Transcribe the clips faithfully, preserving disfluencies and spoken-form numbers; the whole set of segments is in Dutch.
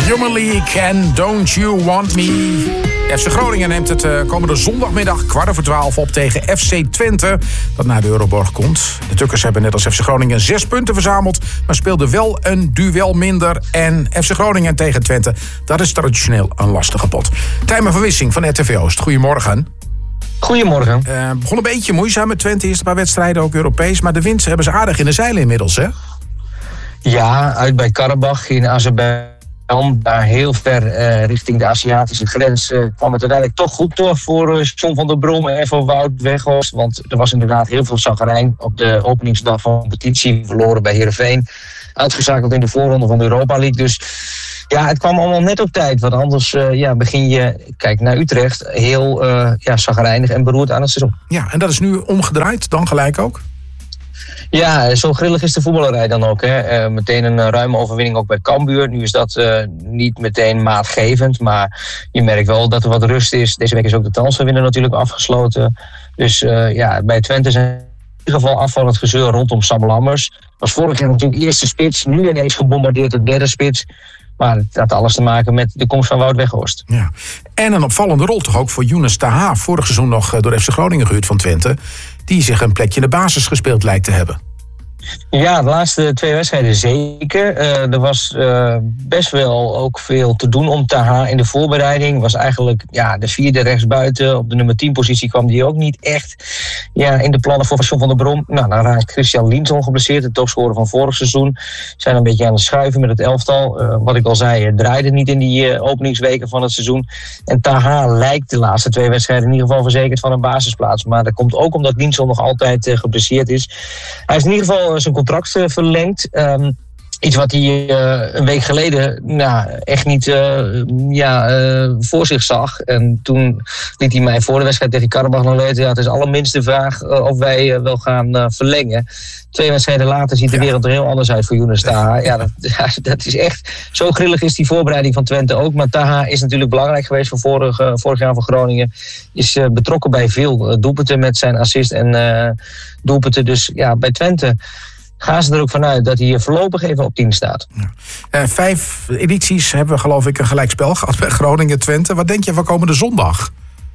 Human League en Don't You Want Me. F C Groningen neemt het uh, komende zondagmiddag kwart over twaalf op tegen F C Twente, dat naar de Euroborg komt. De Tukkers hebben net als F C Groningen zes punten verzameld, maar speelden wel een duel minder. En F C Groningen tegen Twente, dat is traditioneel een lastige pot. Tijmen van Wissing van R T V Oost, goedemorgen. Goedemorgen. Uh, begon een beetje moeizaam met Twente, eerst een paar wedstrijden, ook Europees. Maar de winst hebben ze aardig in de zeilen inmiddels, hè? Ja, uit bij Karabach in Azerbeidzjan. Daar heel ver uh, richting de Aziatische grens uh, kwam het uiteindelijk toch goed door voor uh, John van der Brom en voor Wout Weghorst. Want er was inderdaad heel veel chagrijn op de openingsdag van de competitie. Verloren bij Heerenveen. Uitgeschakeld in de voorronde van de Europa League. Dus ja, het kwam allemaal net op tijd. Want anders uh, ja, begin je, kijk naar Utrecht, heel uh, ja, chagrijnig en beroerd aan het seizoen. Ja, en dat is nu omgedraaid, dan gelijk ook? Ja, zo grillig is de voetballerij dan ook. Hè. Uh, meteen een uh, ruime overwinning ook bij Cambuur. Nu is dat uh, niet meteen maatgevend, maar je merkt wel dat er wat rust is. Deze week is ook de transferwindow natuurlijk afgesloten. Dus uh, ja, bij Twente is in ieder geval afvallend gezeur rondom Sam Lammers. Was vorig jaar natuurlijk eerste spits, nu ineens gebombardeerd de derde spits. Maar het had alles te maken met de komst van Wout Weghorst. Ja. En een opvallende rol toch ook voor Younes Taha. Vorig seizoen nog door F C Groningen gehuurd van Twente. Die zich een plekje in de basis gespeeld lijkt te hebben. Ja, de laatste twee wedstrijden zeker. Uh, er was uh, best wel ook veel te doen om Taha in de voorbereiding. Was eigenlijk ja, de vierde rechtsbuiten. Op de nummer tien positie kwam die ook niet echt ja, in de plannen voor John van der Brom. Nou, dan raakt Christian Linton geblesseerd, de topscorer van vorig seizoen. Zijn een beetje aan het schuiven met het elftal. Uh, wat ik al zei, draaide niet in die uh, openingsweken van het seizoen. En Taha lijkt de laatste twee wedstrijden in ieder geval verzekerd van een basisplaats. Maar dat komt ook omdat Linton nog altijd uh, geblesseerd is. Hij is in ieder geval zijn contract uh, verlengd. Um, iets wat hij uh, een week geleden nou, echt niet uh, ja, uh, voor zich zag. En toen liet hij mij voor de wedstrijd tegen Karabach nog weten. Ja, het is allerminste vraag uh, of wij uh, wel gaan uh, verlengen. Twee wedstrijden later ziet de wereld er heel anders uit voor Younes Taha. Ja, dat, ja, dat is echt... Zo grillig is die voorbereiding van Twente ook. Maar Taha is natuurlijk belangrijk geweest voor vorig, uh, vorig jaar voor Groningen. Is uh, betrokken bij veel uh, doelpunten met zijn assist en uh, doelpunten. Dus ja, bij Twente gaan ze er ook vanuit dat hij voorlopig even op tien staat. Ja. Uh, vijf edities hebben we geloof ik een gelijkspel gehad bij Groningen-Twente. Wat denk je van komende zondag?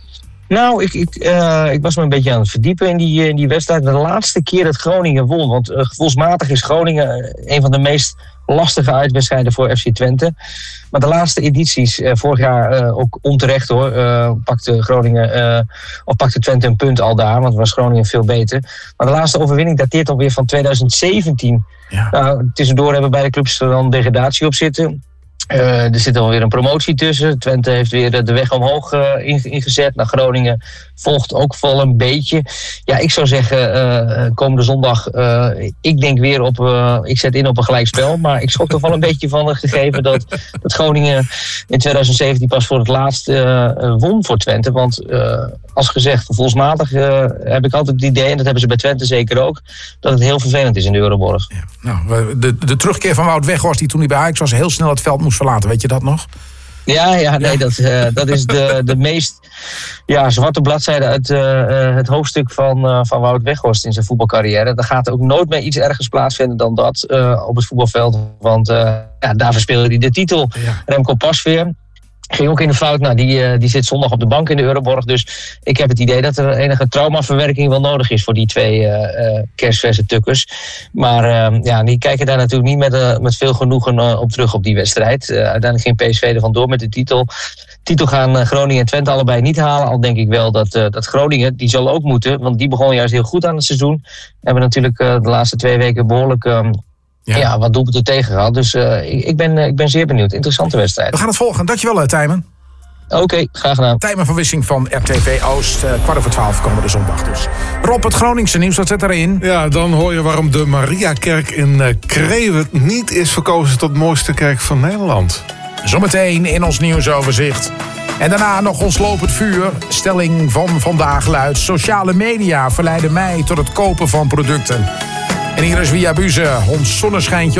Nou, ik, ik, uh, ik was me een beetje aan het verdiepen in die, in die wedstrijd. De laatste keer dat Groningen won. Want uh, gevoelsmatig is Groningen een van de meest lastige uitwedstrijden voor F C Twente. Maar de laatste edities, uh, vorig jaar uh, ook onterecht hoor, uh, pakte Groningen uh, of pakte Twente een punt al daar, want was Groningen veel beter. Maar de laatste overwinning dateert alweer van twintig zeventien. Ja. Nou, tussendoor hebben beide clubs er dan degradatie op zitten. Uh, er zit alweer een promotie tussen. Twente heeft weer de weg omhoog uh, ingezet. Naar Groningen volgt ook wel een beetje. Ja, ik zou zeggen, uh, komende zondag, uh, ik denk weer op, uh, ik zet in op een gelijkspel. Maar ik schrok toch wel een beetje van het gegeven dat, dat Groningen in twintig zeventien pas voor het laatst uh, won voor Twente. Want uh, als gezegd, gevoelsmatig uh, heb ik altijd het idee, en dat hebben ze bij Twente zeker ook, dat het heel vervelend is in de Euroborg. Ja, nou, de, de terugkeer van Wout Weghorst, die toen hij bij Ajax was, heel snel het veld moest verlaten. Weet je dat nog? Ja, ja, nee, dat, uh, dat is de, de meest ja, zwarte bladzijde uit uh, het hoofdstuk van, uh, van Wout Weghorst in zijn voetbalcarrière. Er gaat ook nooit meer iets ergers plaatsvinden dan dat uh, op het voetbalveld. Want uh, ja, daar verspeelde hij de titel. Ja. Remco Pasveer ging ook in de fout. Nou, die, uh, die zit zondag op de bank in de Euroborg. Dus ik heb het idee dat er enige traumaverwerking wel nodig is voor die twee uh, uh, kerstverse tukkers. Maar uh, ja, die kijken daar natuurlijk niet met, uh, met veel genoegen uh, op terug op die wedstrijd. Uh, uiteindelijk ging P S V er vandoor met de titel. Titel gaan uh, Groningen en Twente allebei niet halen. Al denk ik wel dat, uh, dat Groningen, die zal ook moeten. Want die begon juist heel goed aan het seizoen. Hebben natuurlijk uh, de laatste twee weken behoorlijk Um, Ja. ja, wat doelpunten tegen gehad. Dus uh, ik, ik, ben, uh, ik ben zeer benieuwd. Interessante wedstrijd. We gaan het volgen. Dankjewel, Tijmen. Oké, okay, graag gedaan. Tijmen van Wissing van R T V Oost. Uh, kwart over twaalf komende zondag dus. Rob, het Groningse nieuws, wat zit erin? Ja, dan hoor je waarom de Mariakerk in uh, Kreeuwen niet is verkozen tot mooiste kerk van Nederland. Zometeen in ons nieuwsoverzicht. En daarna nog ons lopend vuur. Stelling van vandaag luidt: sociale media verleiden mij tot het kopen van producten. En hier is Via Buze, ons zonneschijntje